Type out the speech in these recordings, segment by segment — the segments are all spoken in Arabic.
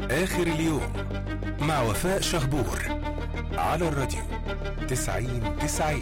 آخر اليوم مع وفاء شهبور على الراديو 90-90.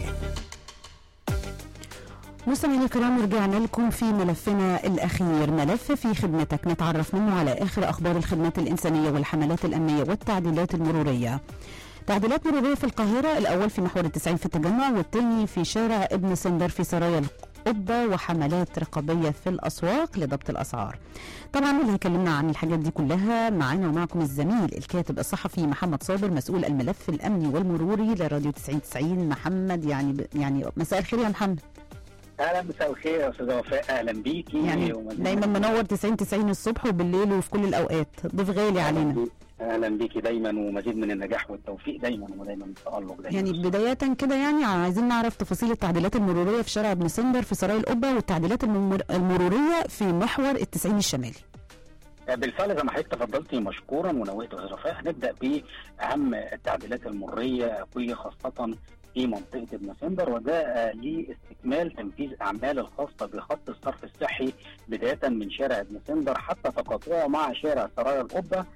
مستمعينا الكرام، رجعنا لكم في ملفنا الأخير، ملف في خدمتك، نتعرف منه على آخر أخبار الخدمات الإنسانية والحملات الأمنية والتعديلات المرورية. تعديلات مرورية في القاهرة، الأول في محور 90 في التجمع، والثاني في شارع ابن سندر في سرايا القبة، وحملات رقابية في الأسواق لضبط الأسعار. طبعا اللي هيكلمنا عن الحاجات دي كلها معانا ومعكم الزميل الكاتب الصحفي محمد صابر، مسؤول الملف الأمني والمروري لراديو 90-90. محمد، يعني مساء الخير يا محمد. اهلا، مساء الخير يا استاذه وفاء، اهلا بيكي. يعني دايما منور 90-90 الصبح وبالليل وفي كل الاوقات، ضيف غالي علينا. اهلا بيكي دايما، ومزيد من النجاح والتوفيق دايما، ودايما التالق دايما. يعني بدايه كده، يعني عايزين نعرف تفاصيل التعديلات المروريه في شارع ابن سندر في سرايا القبه، والتعديلات المروريه في محور 90 الشمالي. بالفعل زي ما حضرتك تفضلتي مشكورا ونويت يا استاذه وفاء، هنبدا باهم التعديلات المروريه وخاصه في منطقه ابن سندر، وده لاستكمال تنفيذ اعمال الخاصه بخط الصرف الصحي بدايه من شارع ابن سندر حتى تقاطعه مع شارع سرايا القبه،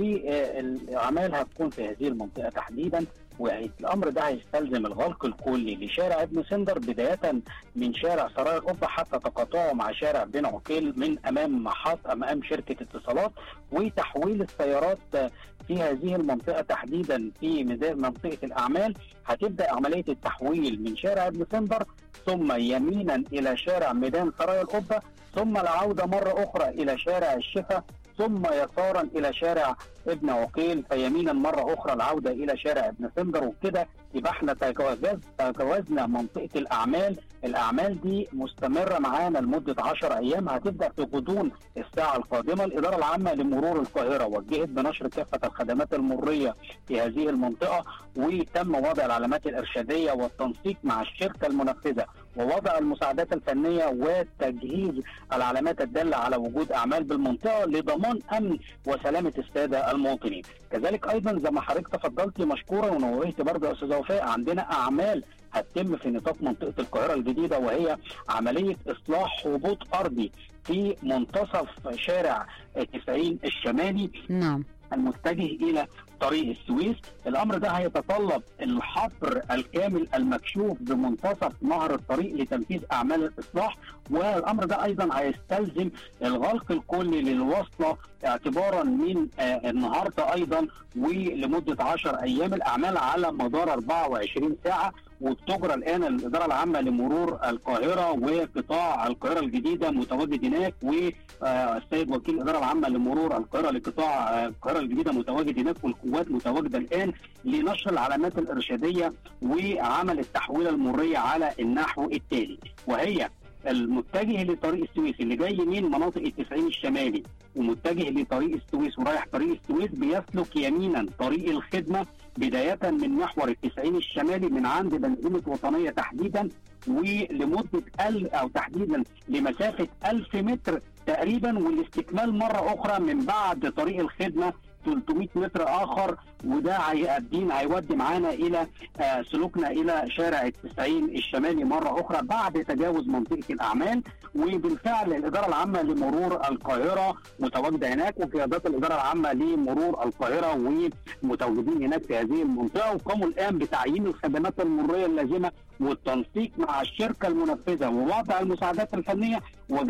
والاعمال هتكون في هذه المنطقه تحديدا. والامر ده هيستلزم الغلق الكلي لشارع ابن سندر بدايه من شارع سرايا القبه حتى تقاطعه مع شارع بن عقيل من امام شركه اتصالات، وتحويل السيارات في هذه المنطقه تحديدا في منطقه الاعمال. هتبدا عمليه التحويل من شارع ابن سندر ثم يمينا الى شارع ميدان سرايا القبه، ثم العوده مره اخرى الى شارع الشفا، ثم يسارا الى شارع ابن عقيل، فيمينا مره اخرى العوده الى شارع ابن سندر. وبكده يبقى احنا تجاوزنا منطقه الاعمال. الاعمال دي مستمره معانا لمده 10 ايام، هتبدا في غضون الساعه القادمه. الاداره العامه لمرور القاهره وجهت بنشر كافه الخدمات المروريه في هذه المنطقه، وتم وضع العلامات الارشاديه والتنسيق مع الشركه المنفذه ووضع المساعدات الفنيه وتجهيز العلامات الداله على وجود اعمال بالمنطقه لضمان امن وسلامه الساده المواطنين. كذلك ايضا زي ما حضرتك تفضلتي مشكورا ونوهت برضه يا استاذه وفاء، عندنا اعمال هتتم في نطاق منطقه القاهره الجديده، وهي عمليه اصلاح هبوط ارضي في منتصف شارع 90 الشمالي. نعم. المتجه الى طريق السويس. الامر ده هيتطلب الحفر الكامل المكشوف بمنتصف نهر الطريق لتنفيذ اعمال الاصلاح، والامر ده ايضا هيستلزم الغلق الكلي للوصله اعتبارا من النهارده ايضا ولمده 10 ايام. الاعمال على مدار 24 ساعه، وبتجرى الان الاداره العامه لمرور القاهره وقطاع القاهره الجديده متواجد هناك، والسيد وكيل الاداره العامه لمرور القاهره لقطاع القاهره الجديده متواجد هناك، والقوات متواجده الان لنشر العلامات الارشاديه وعمل التحويله المروريه على النحو التالي، وهي المتجه لطريق السويس اللي جاي من مناطق التسعين الشمالي ومتجه لطريق السويس ورايح طريق السويس بيسلك يمينا طريق الخدمه بدايه من محور التسعين الشمالي من عند بنزينه وطنيه تحديدا، ولمده أو تحديدا لمسافه 1000 متر تقريبا، والاستكمال مره اخرى من بعد طريق الخدمه 300 متر اخر، وده هيودي معانا الى سلوكنا الى شارع التسعين الشمالي مره اخرى بعد تجاوز منطقه الاعمال. وبالفعل الاداره العامه لمرور القاهره متواجده هناك، وقيادات الاداره العامه لمرور القاهره ومتواجدين هناك في هذه المنطقه، وقاموا الان بتعيين الخدمات المروريه اللازمه والتنسيق مع الشركه المنفذه ووضع المساعدات الفنيه